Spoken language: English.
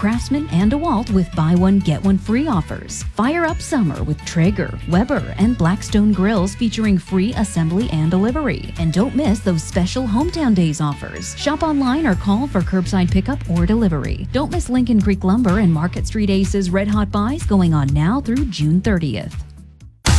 Craftsman, and DeWalt with buy one, get one free offers. Fire up summer with Traeger, Weber, and Blackstone grills featuring free assembly and delivery. And don't miss those special Hometown Days offers. Shop online or call for curbside pickup or delivery. Don't miss Lincoln Creek Lumber and Market Street Aces Red Hot Buys going on now through June 30th.